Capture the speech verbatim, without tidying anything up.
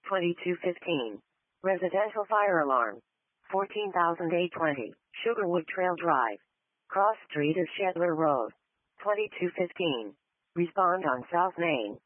twenty-two fifteen. Residential fire alarm. fourteen thousand eight hundred twenty. Sugarwood Trail Drive. Cross Street is Shedler Road. twenty-two fifteen. Respond on South Main.